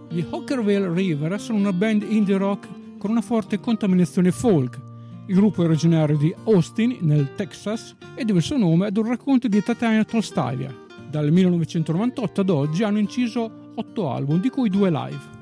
Gli Hockerville River sono una band indie rock con una forte contaminazione folk. Il gruppo è originario di Austin, nel Texas, e deve il suo nome ad un racconto di Tatiana Tolstaia. Dal 1998 ad oggi hanno inciso 8 album, di cui 2 live.